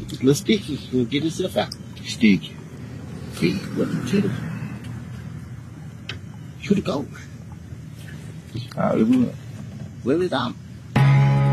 little sticky. He'll get himself out. Sticky. See, what should have. Should have gone. All right, Well, it's